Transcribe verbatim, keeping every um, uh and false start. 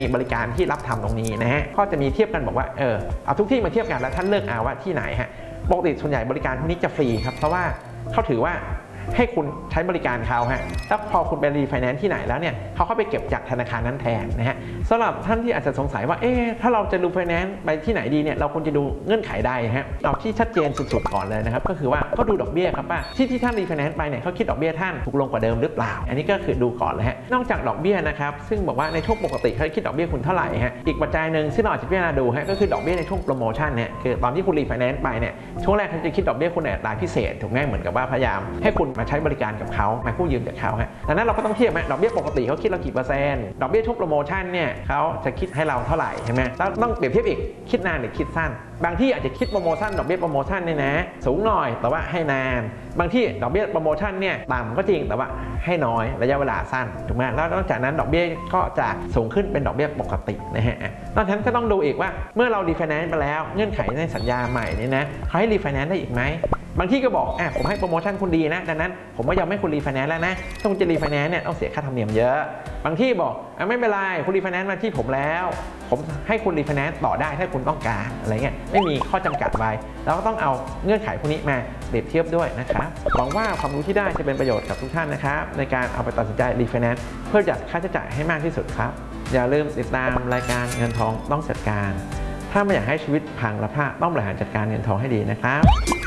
บริการที่รับทำตรงนี้นะฮะก็จะมีเทียบกันบอกว่าเออเอาทุกที่มาเทียบกันแล้วท่านเลือกเอาว่าที่ไหนฮะปกติส่วนใหญ่บริการพวกนี้จะฟรีครับเพราะว่าเขาถือว่าให้คุณใช้บริการเขาฮะแล้วพอคุณไปรีไฟแนนซ์ที่ไหนแล้วเนี่ยเขาเข้าไปเก็บจากธนาคารนั้นแทนนะฮะสำหรับท่านที่อาจจะสงสัยว่าเอ๊ะถ้าเราจะรีไฟแนนซ์ไปที่ไหนดีเนี่ยเราควรจะดูเงื่อนไขใดฮะเอาที่ชัดเจนสุดๆก่อนเลยนะครับก็คือว่าก็ดูดอกเบี้ยครับว่าที่ที่ท่านรีไฟแนนซ์ไปเนี่ยเขาคิดดอกเบี้ยท่านถูกลงกว่าเดิมหรือเปล่าอันนี้ก็คือดูก่อนเลยฮะนอกจากดอกเบี้ยนะครับซึ่งบอกว่าในช่วงปกติเขาคิดดอกเบี้ยคุณเท่าไหร่ฮะอีกปัจจัยหนึ่งซึ่งเราอาจจะพิจารณาดูฮะก็คือดอกเบี้ยในช่วงโปรโมชั่นเนี่ยคือตอนที่คุณรีไฟแนนซ์ไปเนี่ยช่วงแรกเขาจะคิดดอกเบี้ยคุณในอัตราพิเศษถูกไหมเหมือนกับว่าพยายามให้คุณมาใช้บริการกับเขามากู้ยืมจากเขาฮะดังนั้นเราก็ต้องเทียบไหมดอกเบี้ยปกติเขาคิดเรากี่เปอร์เซ็นต์ดอกเบี้ยช่วงโปรโมชั่นเนี่ยเขาจะคิดให้เราเท่าไหร่ใช่ไหมแล้วต้องเปรียบเทียบอีกคิดนานหรือคิดสั้นบางที่อาจจะคิดโปรโมชั่นดอกเบี้ยโปรโมชั่นเนี่ยนะสูงหน่อยแต่ว่าให้นานบางที่ดอกเบี้ยโปรโมชั่นเนี่ยต่ำก็จริงแต่ว่าให้น้อยระยะเวลาสั้นถูกไหมแล้วนอกจากนั้นดอกเบี้ยก็จะสูงขึ้นเป็นดอกเบี้ยปกตินะฮะนอกจากนั้นก็ต้องดูอีกว่าเมื่อเรารีไฟแนนซ์ไปแล้วเงื่อนไขในสัญญาใหม่นี่นะเขาให้รีไฟแนนซ์ได้อีกไหมบางที่ก็บอกอ่ะผมให้โปรโมชั่นคุณดีนะดังนั้นผมไม่ยอมให้คุณรีไฟแนนซ์แล้วนะถ้าคุณจะรีไฟแนนซ์เนี่ยต้องเสียค่าธรรมเนียมเยอะบางที่บอกอ่ะไม่เป็นไรคุณรีไฟแนนซ์มาที่ผมแล้วผมให้คุณรีไฟแนนซ์ต่อได้ถ้าคุณต้องการอะไรเงี้ยไม่มีข้อจำกัดไว้เราก็ต้องเอาเงื่อนไขพวกนี้มาเปรียบเทียบด้วยนะครับหวังว่าความรู้ที่ได้จะเป็นประโยชน์กับทุกท่านนะครับในการเอาไปตัดสินใจรีไฟแนนซ์เพื่อจัดค่าใช้จ่ายให้มากที่สุดครับอย่าลืมติดตามรายการเงินทองต้องจัดการถ้าไม่อยากให้ชีวิตพังและพลาดต้องบริหารจัดการเงินทองให้ดีนะครับ